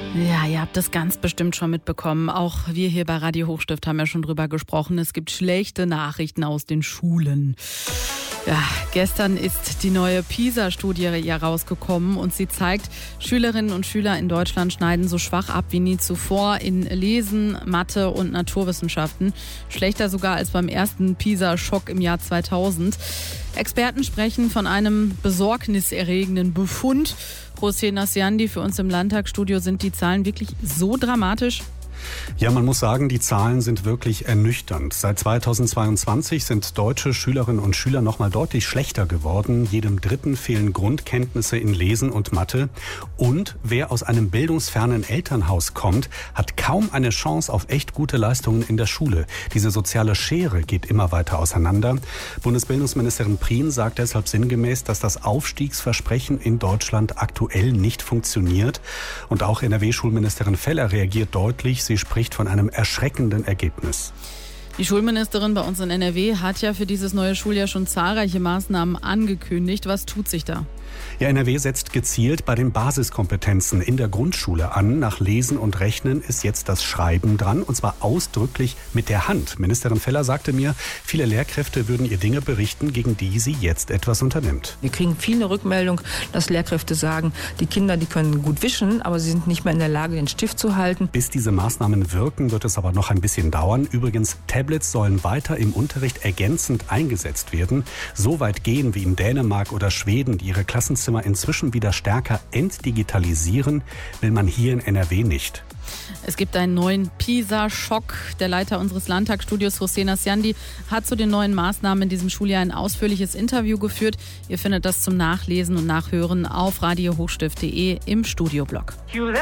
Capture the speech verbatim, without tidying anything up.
Ja, ihr habt das ganz bestimmt schon mitbekommen. Auch wir hier bei Radio Hochstift haben ja schon drüber gesprochen. Es gibt schlechte Nachrichten aus den Schulen. Ja, gestern ist die neue PISA-Studie ja rausgekommen und sie zeigt, Schülerinnen und Schüler in Deutschland schneiden so schwach ab wie nie zuvor in Lesen, Mathe und Naturwissenschaften. Schlechter sogar als beim ersten PISA-Schock im Jahr zweitausend. Experten sprechen von einem besorgniserregenden Befund. José Nasciandi, für uns im Landtagsstudio, sind die Zahlen wirklich so dramatisch? Ja, man muss sagen, die Zahlen sind wirklich ernüchternd. Seit zweitausendzweiundzwanzig sind deutsche Schülerinnen und Schüler noch mal deutlich schlechter geworden. Jedem Dritten fehlen Grundkenntnisse in Lesen und Mathe. Und wer aus einem bildungsfernen Elternhaus kommt, hat kaum eine Chance auf echt gute Leistungen in der Schule. Diese soziale Schere geht immer weiter auseinander. Bundesbildungsministerin Prien sagt deshalb sinngemäß, dass das Aufstiegsversprechen in Deutschland aktuell nicht funktioniert. Und auch N R W-Schulministerin Feller reagiert deutlich. Sie spricht von einem erschreckenden Ergebnis. Die Schulministerin bei uns in N R W hat ja für dieses neue Schuljahr schon zahlreiche Maßnahmen angekündigt. Was tut sich da? Ja, N R W setzt gezielt bei den Basiskompetenzen in der Grundschule an. Nach Lesen und Rechnen ist jetzt das Schreiben dran, und zwar ausdrücklich mit der Hand. Ministerin Feller sagte mir, viele Lehrkräfte würden ihr Dinge berichten, gegen die sie jetzt etwas unternimmt. Wir kriegen viele Rückmeldungen, dass Lehrkräfte sagen, die Kinder, die können gut wischen, aber sie sind nicht mehr in der Lage, den Stift zu halten. Bis diese Maßnahmen wirken, wird es aber noch ein bisschen dauern. Übrigens, Tablets sollen weiter im Unterricht ergänzend eingesetzt werden. So weit gehen wie in Dänemark oder Schweden, die ihre Klassenzimmer inzwischen wieder stärker entdigitalisieren, will man hier in N R W nicht. Es gibt einen neuen PISA-Schock. Der Leiter unseres Landtagsstudios, José Nasciandi, hat zu den neuen Maßnahmen in diesem Schuljahr ein ausführliches Interview geführt. Ihr findet das zum Nachlesen und Nachhören auf radio hochstift punkt de im Studioblog.